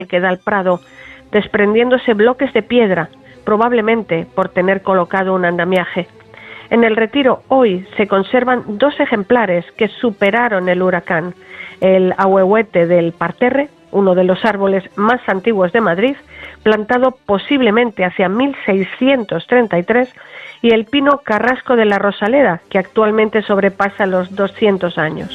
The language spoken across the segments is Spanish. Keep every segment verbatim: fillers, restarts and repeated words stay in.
que da al prado, desprendiéndose bloques de piedra, probablemente por tener colocado un andamiaje. En el retiro hoy se conservan dos ejemplares que superaron el huracán, el ahuehuete del parterre, uno de los árboles más antiguos de Madrid, plantado posiblemente hacia mil seiscientos treinta y tres, y el pino carrasco de la Rosaleda, que actualmente sobrepasa los doscientos años.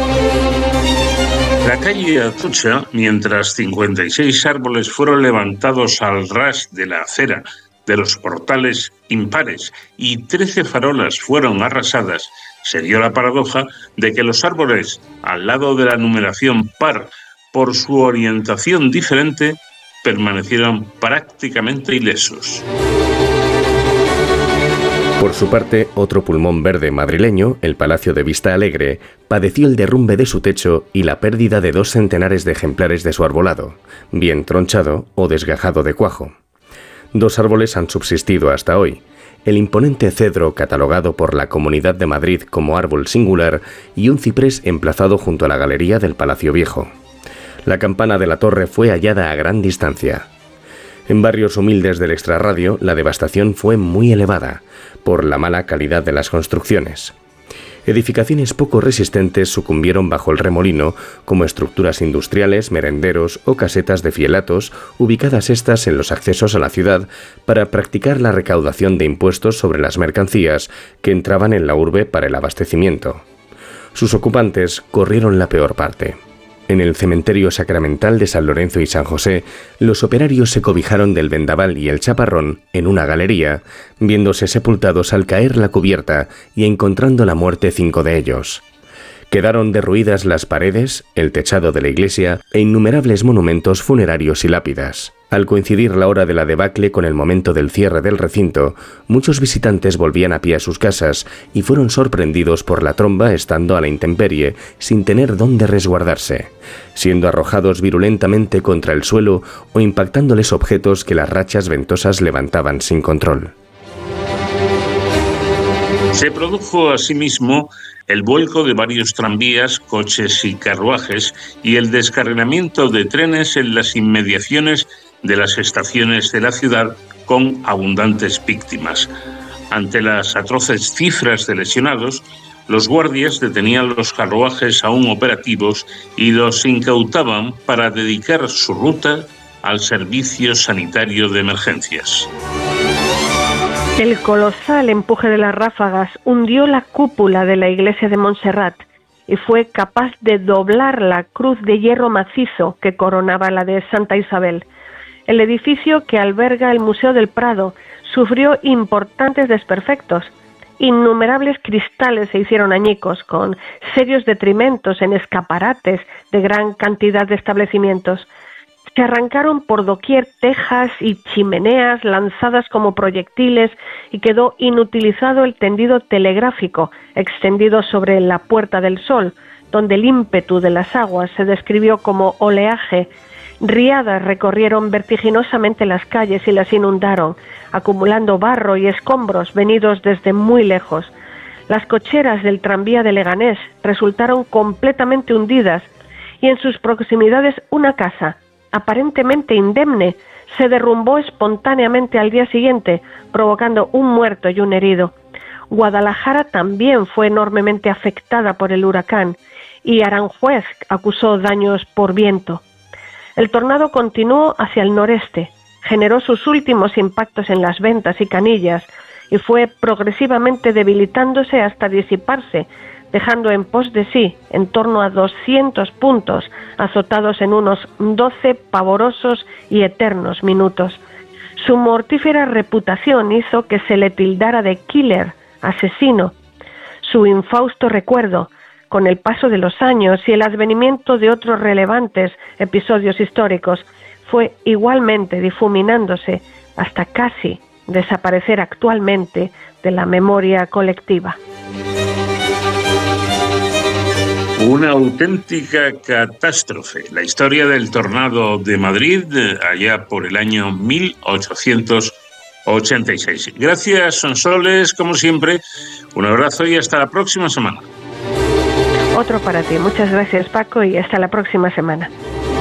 La calle Atucha, mientras cincuenta y seis árboles fueron levantados al ras de la acera de los portales impares y trece farolas fueron arrasadas, se dio la paradoja de que los árboles, al lado de la numeración par, por su orientación diferente, permanecieron prácticamente ilesos. Por su parte, otro pulmón verde madrileño, el Palacio de Vista Alegre, padeció el derrumbe de su techo y la pérdida de dos centenares de ejemplares de su arbolado, bien tronchado o desgajado de cuajo. Dos árboles han subsistido hasta hoy: el imponente cedro catalogado por la Comunidad de Madrid como árbol singular y un ciprés emplazado junto a la galería del Palacio Viejo. La campana de la torre fue hallada a gran distancia. En barrios humildes del extrarradio, la devastación fue muy elevada por la mala calidad de las construcciones. Edificaciones poco resistentes sucumbieron bajo el remolino, como estructuras industriales, merenderos o casetas de fielatos, ubicadas estas en los accesos a la ciudad para practicar la recaudación de impuestos sobre las mercancías que entraban en la urbe para el abastecimiento. Sus ocupantes corrieron la peor parte. En el cementerio sacramental de San Lorenzo y San José, los operarios se cobijaron del vendaval y el chaparrón en una galería, viéndose sepultados al caer la cubierta y encontrando la muerte cinco de ellos. Quedaron derruidas las paredes, el techado de la iglesia e innumerables monumentos funerarios y lápidas. Al coincidir la hora de la debacle con el momento del cierre del recinto, muchos visitantes volvían a pie a sus casas y fueron sorprendidos por la tromba estando a la intemperie, sin tener dónde resguardarse, siendo arrojados virulentamente contra el suelo o impactándoles objetos que las rachas ventosas levantaban sin control. Se produjo asimismo el vuelco de varios tranvías, coches y carruajes y el descarrilamiento de trenes en las inmediaciones de las estaciones de la ciudad, con abundantes víctimas. Ante las atroces cifras de lesionados, los guardias detenían los carruajes aún operativos y los incautaban para dedicar su ruta al servicio sanitario de emergencias. El colosal empuje de las ráfagas hundió la cúpula de la iglesia de Montserrat y fue capaz de doblar la cruz de hierro macizo que coronaba la de Santa Isabel. El edificio que alberga el Museo del Prado sufrió importantes desperfectos. Innumerables cristales se hicieron añicos, con serios detrimentos en escaparates de gran cantidad de establecimientos. Se arrancaron por doquier tejas y chimeneas lanzadas como proyectiles y quedó inutilizado el tendido telegráfico extendido sobre la Puerta del Sol, donde el ímpetu de las aguas se describió como oleaje. Riadas recorrieron vertiginosamente las calles y las inundaron, acumulando barro y escombros venidos desde muy lejos. Las cocheras del tranvía de Leganés resultaron completamente hundidas y en sus proximidades una casa, aparentemente indemne, se derrumbó espontáneamente al día siguiente, provocando un muerto y un herido. Guadalajara también fue enormemente afectada por el huracán y Aranjuez acusó daños por viento. El tornado continuó hacia el noreste, generó sus últimos impactos en las ventas y canillas y fue progresivamente debilitándose hasta disiparse, dejando en pos de sí en torno a doscientos puntos azotados en unos doce pavorosos y eternos minutos. Su mortífera reputación hizo que se le tildara de killer, asesino. Su infausto recuerdo, con el paso de los años y el advenimiento de otros relevantes episodios históricos, fue igualmente difuminándose hasta casi desaparecer actualmente de la memoria colectiva. Una auténtica catástrofe, la historia del tornado de Madrid allá por el año mil ochocientos ochenta y seis. Gracias, Sonsoles, como siempre. Un abrazo y hasta la próxima semana. Otro para ti. Muchas gracias, Paco, y hasta la próxima semana.